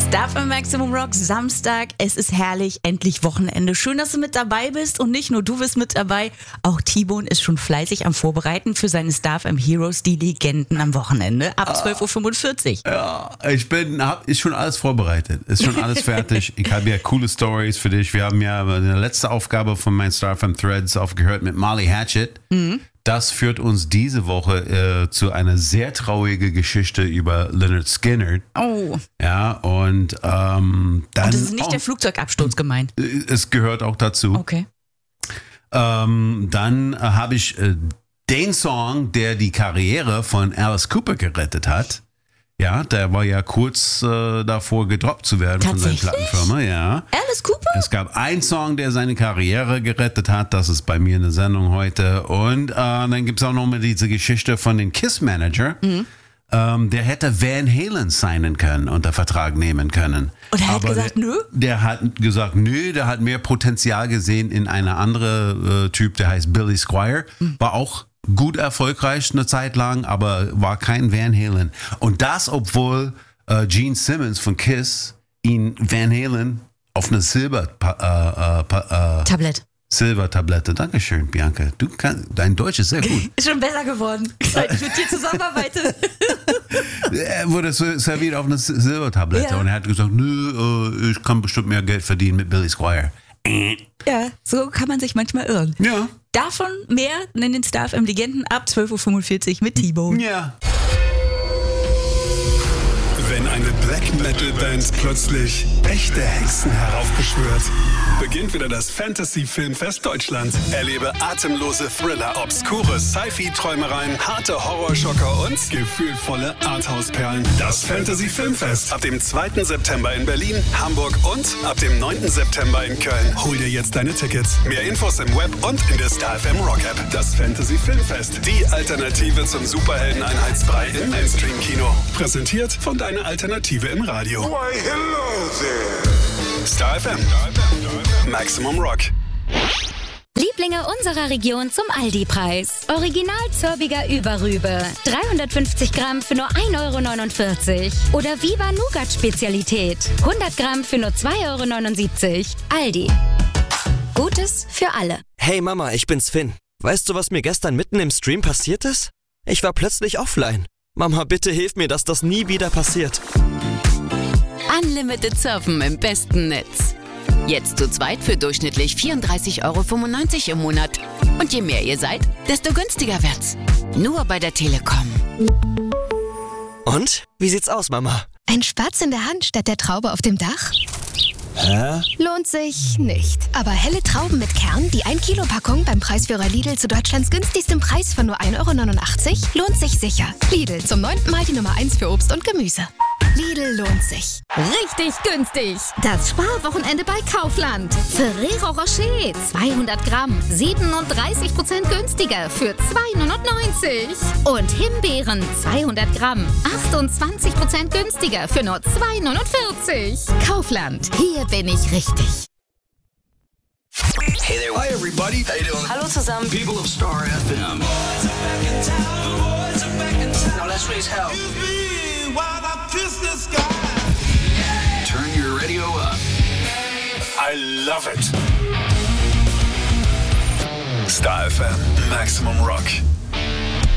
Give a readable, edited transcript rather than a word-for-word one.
Star FM Maximum Rock, Samstag, es ist herrlich, endlich Wochenende. Schön, dass du mit dabei bist und nicht nur du bist mit dabei, auch T-Bone ist schon fleißig am Vorbereiten für seine Star FM Heroes, die Legenden am Wochenende ab 12.45 Uhr. Ja, ist schon alles vorbereitet, ist schon alles fertig. Ich habe ja coole Stories für dich. Wir haben ja eine letzte Aufgabe von meinen Star FM Threads aufgehört mit Molly Hatchet. Mhm. Das führt uns diese Woche zu einer sehr traurigen Geschichte über Lynyrd Skynyrd. Oh. Ja, und dann... Und das ist nicht der Flugzeugabsturz gemeint? Es gehört auch dazu. Okay. Dann habe ich den Song, der die Karriere von Alice Cooper gerettet hat. Ja, der war ja kurz davor gedroppt zu werden von seiner Plattenfirma. Ja. Alice Cooper? Es gab einen Song, der seine Karriere gerettet hat. Das ist bei mir in der Sendung heute. Und dann gibt es auch noch mal diese Geschichte von dem Kiss-Manager. Mhm. Der hätte Van Halen signen können, unter Vertrag nehmen können. Und er hat gesagt, nö? Der hat gesagt, nö, der hat mehr Potenzial gesehen in eine andere Typ, der heißt Billy Squier. War auch gut erfolgreich eine Zeit lang, aber war kein Van Halen. Und das, obwohl Gene Simmons von Kiss ihn Van Halen auf eine Silbertablette. Dankeschön, Bianca. Dein Deutsch ist sehr gut. Ist schon besser geworden, seit ich mit dir zusammenarbeite. Er wurde serviert auf eine Silbertablette und er hat gesagt, nö, ich kann bestimmt mehr Geld verdienen mit Billy Squier. Ja, so kann man sich manchmal irren. Ja. Davon mehr in den Star FM Legenden ab 12.45 Uhr mit T-Bone. Ja. Wenn eine Black Metal Band plötzlich echte Hexen heraufbeschwört, beginnt wieder das Fantasy Filmfest Deutschland. Erlebe atemlose Thriller, obskure Sci-Fi-Träumereien, harte Horrorschocker und gefühlvolle Arthouse-Perlen. Das Fantasy Filmfest ab dem 2. September in Berlin, Hamburg und ab dem 9. September in Köln. Hol dir jetzt deine Tickets. Mehr Infos im Web und in der Star FM Rock App. Das Fantasy Filmfest, die Alternative zum Superhelden-Einheitsbrei im Mainstream-Kino. Präsentiert von deiner Alternative im Radio. Why, hello there. Star FM. Maximum Rock. Lieblinge unserer Region zum Aldi-Preis. Original zörbiger Überrübe. 350 Gramm für nur 1,49 €. Oder Viva Nougat-Spezialität. 100 Gramm für nur 2,79 €. Aldi. Gutes für alle. Hey Mama, ich bin's Finn. Weißt du, was mir gestern mitten im Stream passiert ist? Ich war plötzlich offline. Mama, bitte hilf mir, dass das nie wieder passiert. Unlimited Surfen im besten Netz. Jetzt zu zweit für durchschnittlich 34,95 € im Monat. Und je mehr ihr seid, desto günstiger wird's. Nur bei der Telekom. Und? Wie sieht's aus, Mama? Ein Spatz in der Hand statt der Traube auf dem Dach? Hä? Lohnt sich nicht. Aber helle Trauben mit Kern, die 1 Kilo Packung beim Preisführer Lidl zu Deutschlands günstigstem Preis von nur 1,89 € lohnt sich sicher. Lidl, zum 9. Mal die Nummer 1 für Obst und Gemüse. Lidl lohnt sich. Richtig günstig. Das Sparwochenende bei Kaufland. Ferrero Rocher 200 Gramm, 37% günstiger für 2,99 €. Und Himbeeren 200 Gramm, 28% günstiger für nur 2,49 €. Kaufland, hier bin ich richtig. Hey there. Hi everybody. How you doing? Hallo zusammen. People of Star FM. Now let's raise hell. Turn your radio up. I love it. Star FM, Maximum Rock.